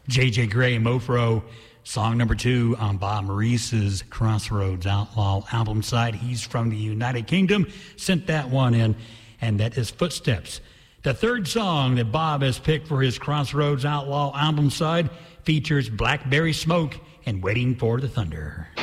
J.J. Gray, Mofro, song number 2 on Bob Maurice's Crossroads Outlaw album side. He's from the United Kingdom, sent that one in, and that is Footsteps. The third song that Bob has picked for his Crossroads Outlaw album side features Blackberry Smoke and Waiting for the Thunder.